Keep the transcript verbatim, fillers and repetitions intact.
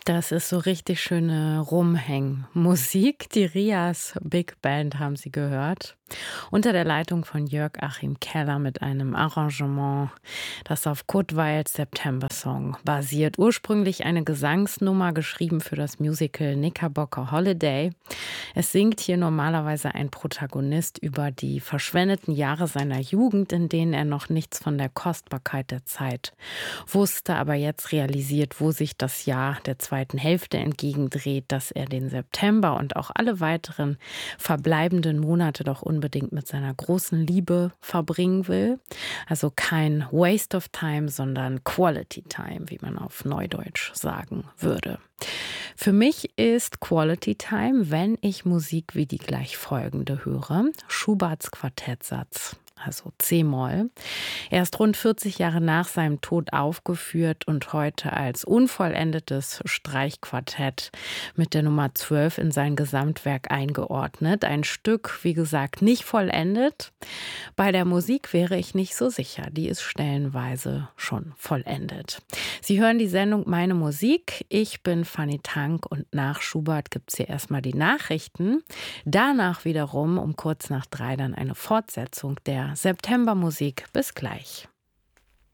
Das ist so richtig schöne Rumhängmusik. Die Rias Big Band haben Sie gehört. Unter der Leitung von Jörg Achim Keller mit einem Arrangement, das auf Kurt Weils September Song basiert. Ursprünglich eine Gesangsnummer, geschrieben für das Musical Knickerbocker Holiday. Es singt hier normalerweise ein Protagonist über die verschwendeten Jahre seiner Jugend, in denen er noch nichts von der Kostbarkeit der Zeit wusste, aber jetzt realisiert, wo sich das Jahr der zweiten Hälfte entgegendreht, dass er den September und auch alle weiteren verbleibenden Monate doch unbedingt mit seiner großen Liebe verbringen will. Also kein Waste of Time, sondern Quality Time, wie man auf Neudeutsch sagen würde. Für mich ist Quality Time, wenn ich Musik wie die gleich folgende höre. Schuberts Quartettsatz. Also C-Moll. Er ist rund vierzig Jahre nach seinem Tod aufgeführt und heute als unvollendetes Streichquartett mit der Nummer zwölf in sein Gesamtwerk eingeordnet. Ein Stück, wie gesagt, nicht vollendet. Bei der Musik wäre ich nicht so sicher. Die ist stellenweise schon vollendet. Sie hören die Sendung Meine Musik. Ich bin Fanny Tank und nach Schubert gibt es hier erstmal die Nachrichten. Danach wiederum um kurz nach drei dann eine Fortsetzung der Septembermusik. Bis gleich.